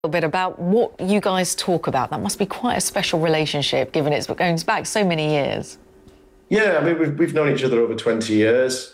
A bit about what you guys talk about. That must be quite a special relationship, given it's going back so many years. Yeah, I mean, we've known each other over 20 years.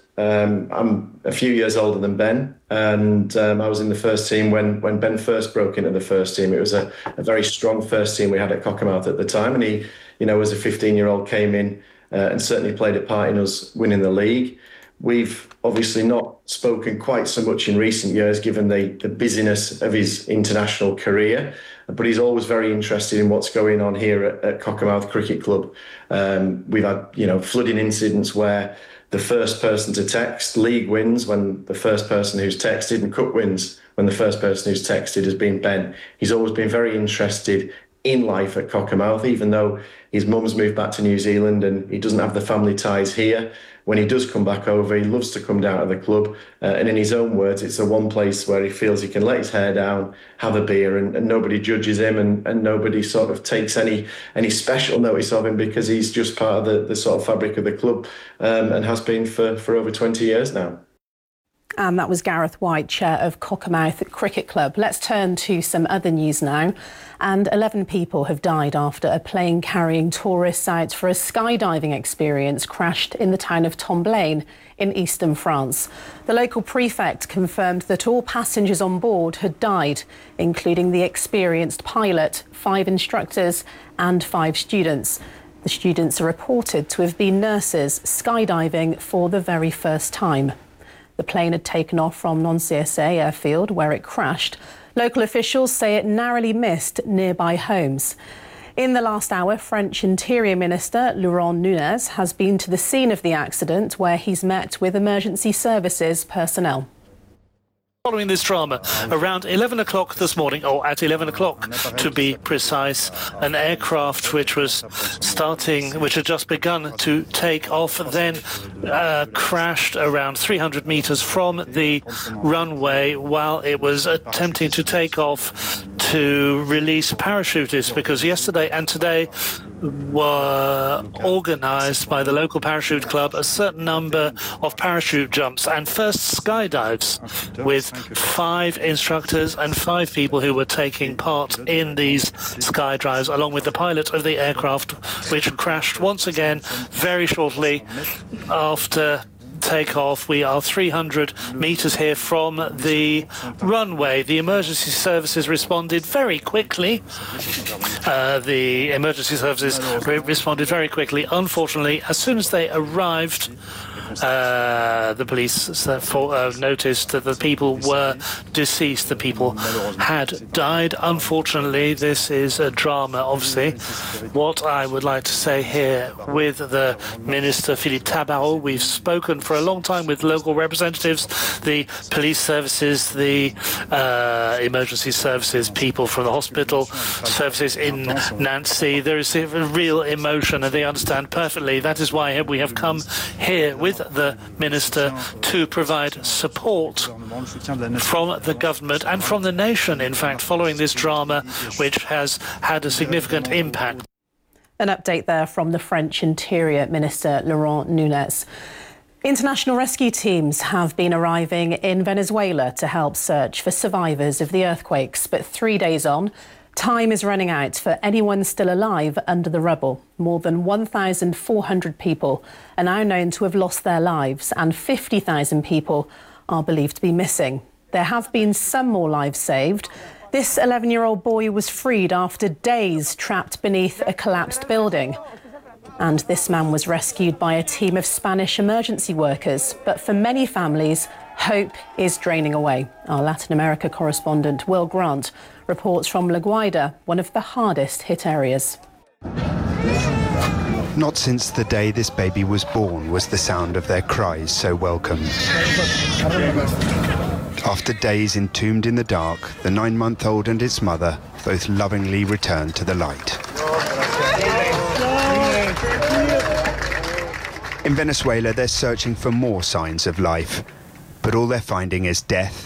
I'm a few years older than Ben, and I was in the first team when Ben first broke into the first team. It was a very strong first team we had at Cockermouth at the time, and he, as a 15-year-old, came in and certainly played a part in us winning the league. We've obviously not spoken quite so much in recent years, given the busyness of his international career, but he's always very interested in what's going on here at Cockermouth Cricket Club. We've had, flooding incidents where the first person to text league wins when the first person who's texted, and cup wins when the first person who's texted has been Ben. He's always been very interested in life at Cockermouth, even though his mum's moved back to New Zealand and he doesn't have the family ties here. When he does come back over, he loves to come down to the club. And in his own words, it's the one place where he feels he can let his hair down, have a beer, and nobody judges him and nobody sort of takes any special notice of him, because he's just part of the sort of fabric of the club and has been for over 20 years now. And that was Gareth White, chair of Cockermouth Cricket Club. Let's turn to some other news now. And 11 people have died after a plane carrying tourists out for a skydiving experience crashed in the town of Tomblaine in eastern France. The local prefect confirmed that all passengers on board had died, including the experienced pilot, 5 instructors and 5 students. The students are reported to have been nurses skydiving for the very first time. The plane had taken off from Nancy-Essay airfield, where it crashed. Local officials say it narrowly missed nearby homes. In the last hour, French Interior Minister Laurent Nunez has been to the scene of the accident, where he's met with emergency services personnel. Following this drama, around 11 o'clock this morning, or at 11 o'clock to be precise, an aircraft which had just begun to take off, then crashed around 300 meters from the runway while it was attempting to take off to release parachutists, because yesterday and today were organised by the local parachute club a certain number of parachute jumps and first skydives with 5 instructors and 5 people who were taking part in these skydives, along with the pilot of the aircraft, which crashed once again very shortly after takeoff. We are 300 meters here from the runway. The emergency services responded very quickly. Unfortunately, as soon as they arrived, the police noticed that the people were deceased. The people had died. Unfortunately, this is a drama, obviously. What I would like to say here with the Minister, Philippe Tabarot, we've spoken for a long time with local representatives, the police services, the emergency services, people from the hospital services in Nancy. There is a real emotion, and they understand perfectly. That is why we have come here with the Minister to provide support from the government and from the nation, in fact, following this drama, which has had a significant impact. An update there from the French Interior Minister, Laurent Nunez. International rescue teams have been arriving in Venezuela to help search for survivors of the earthquakes, but 3 days on, time is running out for anyone still alive under the rubble. More than 1,400 people are now known to have lost their lives, and 50,000 people are believed to be missing. There have been some more lives saved. This 11-year-old boy was freed after days trapped beneath a collapsed building. And this man was rescued by a team of Spanish emergency workers. But for many families, hope is draining away. Our Latin America correspondent, Will Grant, reports from La Guaira, one of the hardest hit areas. Not since the day this baby was born was the sound of their cries so welcome. After days entombed in the dark, the 9-month-old and its mother both lovingly returned to the light. In Venezuela, they're searching for more signs of life, but all they're finding is death